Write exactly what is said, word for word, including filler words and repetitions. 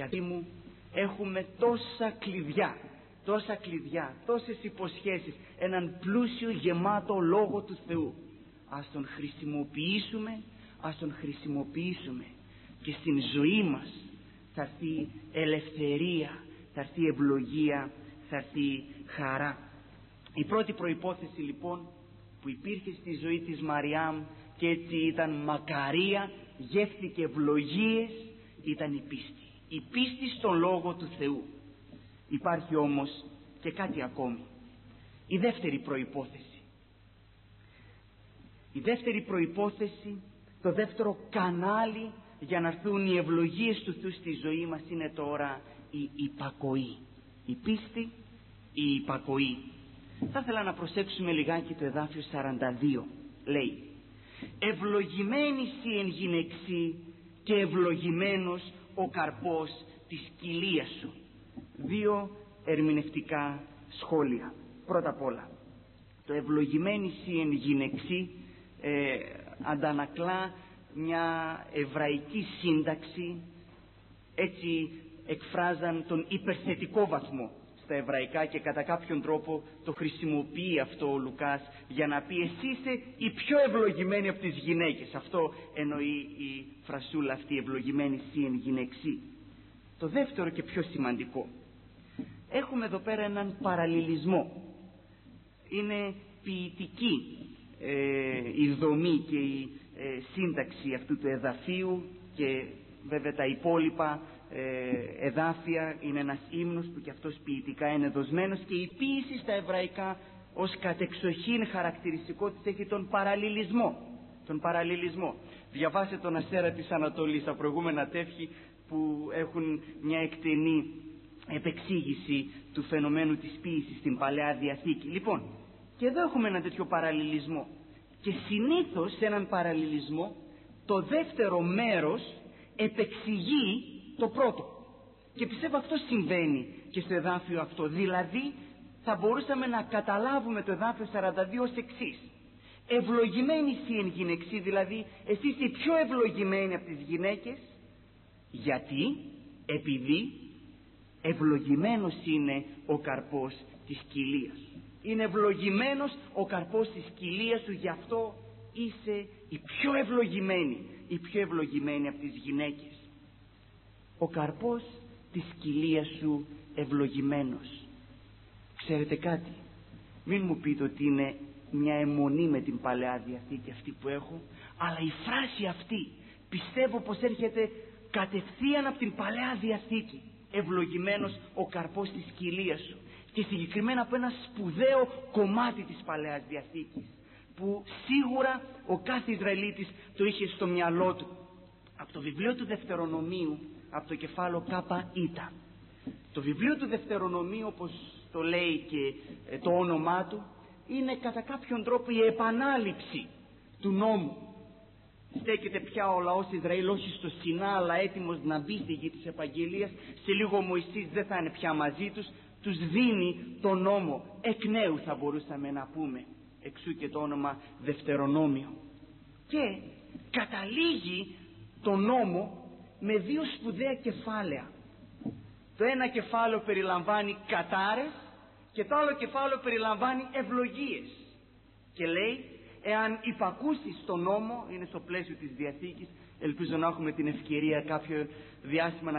Γιατί μου έχουμε τόσα κλειδιά, τόσα κλειδιά, τόσες υποσχέσεις, έναν πλούσιο γεμάτο λόγο του Θεού. Ας τον χρησιμοποιήσουμε, ας τον χρησιμοποιήσουμε και στην ζωή μας θα έρθει ελευθερία, θα έρθει ευλογία, θα έρθει χαρά. Η πρώτη προϋπόθεση λοιπόν που υπήρχε στη ζωή της Μαριάμ και έτσι ήταν μακαρία, γεύθηκε ευλογίες, ήταν η πίστη. Η πίστη στον Λόγο του Θεού. Υπάρχει όμως και κάτι ακόμη. Η δεύτερη προϋπόθεση. Η δεύτερη προϋπόθεση, το δεύτερο κανάλι για να έρθουν οι ευλογίες του Θεού στη ζωή μας είναι τώρα η υπακοή. Η πίστη, η υπακοή. Θα ήθελα να προσέξουμε λιγάκι το εδάφιο σαράντα δύο. Λέει: ευλογημένη σοι εν γυναιξή και ευλογημένος ο καρπός της κοιλίας σου. Δύο ερμηνευτικά σχόλια. Πρώτα απ' όλα, το ευλογημένη σοι εν γυναιξή ε, αντανακλά μια εβραϊκή σύνταξη, έτσι εκφράζαν τον υπερθετικό βαθμό στα εβραϊκά και κατά κάποιον τρόπο το χρησιμοποιεί αυτό ο Λουκάς για να πει εσύ είσαι η πιο ευλογημένη από τις γυναίκες. Αυτό εννοεί η φρασούλα αυτή, ευλογημένη σοι εν γυναιξή. Το δεύτερο και πιο σημαντικό, έχουμε εδώ πέρα έναν παραλληλισμό. Είναι ποιητική ε, η δομή και η ε, σύνταξη αυτού του εδαφίου και βέβαια τα υπόλοιπα ε, εδάφια είναι ένας ύμνος που και αυτός ποιητικά είναι δοσμένος και η ποίηση στα εβραϊκά ως κατεξοχήν χαρακτηριστικό της έχει τον παραλληλισμό. Τον παραλληλισμό. Διαβάστε τον Αστέρα της Ανατολής, τα προηγούμενα τεύχη που έχουν μια εκτενή επεξήγηση του φαινομένου της ποίησης στην Παλαιά Διαθήκη. Λοιπόν, και εδώ έχουμε ένα τέτοιο παραλληλισμό και συνήθως σε έναν παραλληλισμό το δεύτερο μέρος επεξηγεί το πρώτο και πιστεύω αυτό συμβαίνει και στο εδάφιο αυτό. Δηλαδή θα μπορούσαμε να καταλάβουμε το εδάφιο σαράντα δύο ως εξής: ευλογημένη σοι εν γυναιξή, δηλαδή εσύ είσαι η πιο ευλογημένη από τις γυναίκες. Γιατί? Επειδή ευλογημένος είναι ο καρπός της κοιλίας. Είναι ευλογημένος ο καρπός της κοιλίας σου, γι' αυτό είσαι η πιο ευλογημένη, η πιο ευλογημένη από τις γυναίκες. Ο καρπός της κοιλίας σου ευλογημένος. Ξέρετε κάτι, μην μου πείτε ότι είναι μια αιμονή με την Παλαιά Διαθήκη αυτή που έχω, αλλά η φράση αυτή πιστεύω πως έρχεται κατευθείαν από την Παλαιά Διαθήκη. Ευλογημένος ο καρπός της κοιλίας σου, και συγκεκριμένα από ένα σπουδαίο κομμάτι της Παλαιάς Διαθήκης που σίγουρα ο κάθε Ισραηλίτης το είχε στο μυαλό του, από το βιβλίο του Δευτερονομίου, από το κεφάλαιο Κάπα Ήτα. Το βιβλίο του Δευτερονομίου, όπως το λέει και ε, το όνομά του, είναι κατά κάποιον τρόπο η επανάληψη του νόμου. Στέκεται πια ο λαός Ισραήλ όχι στο Σινά, αλλά έτοιμος να μπει στη γη της Επαγγελίας. Σε λίγο ο Μωυσής δεν θα είναι πια μαζί τους, τους δίνει τον νόμο εκ νέου, θα μπορούσαμε να πούμε, εξού και το όνομα Δευτερονόμιο, και καταλήγει τον νόμο με δύο σπουδαία κεφάλαια. Το ένα κεφάλαιο περιλαμβάνει κατάρες και το άλλο κεφάλαιο περιλαμβάνει ευλογίες και λέει: εάν υπακούσεις τον νόμο, είναι στο πλαίσιο της Διαθήκης, ελπίζω να έχουμε την ευκαιρία κάποιο διάστημα να